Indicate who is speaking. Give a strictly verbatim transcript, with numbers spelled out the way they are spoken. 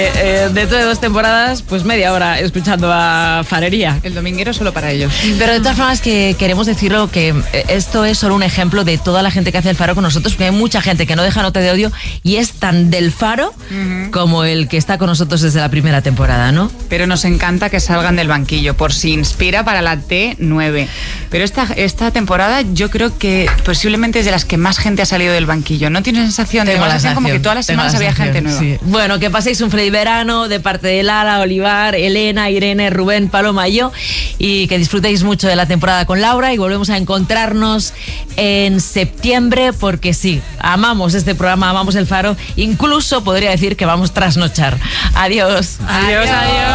Speaker 1: Eh, dentro de dos temporadas, pues media hora escuchando a Farería.
Speaker 2: El dominguero solo para ellos.
Speaker 1: Pero de todas formas que queremos decirlo que esto es solo un ejemplo de toda la gente que hace el Faro con nosotros, porque hay mucha gente que no deja nota de audio y es tan del Faro uh-huh. como el que está con nosotros desde la primera temporada, ¿no?
Speaker 2: Pero nos encanta que salgan del banquillo, por si inspira para la T nueve. Pero esta, esta temporada yo creo que posiblemente es de las que más gente ha salido del banquillo. ¿No tienes sensación? Tengo la sensación como que todas las semanas había gente nueva. Sí.
Speaker 1: Bueno, que paséis un feliz verano de parte de Lara, Olivar, Elena, Irene, Rubén, Paloma y yo, y que disfrutéis mucho de la temporada con Laura, y volvemos a encontrarnos en septiembre, porque sí, amamos este programa, amamos el Faro, incluso podría decir que vamos a trasnochar. Adiós.
Speaker 2: Adiós, adiós.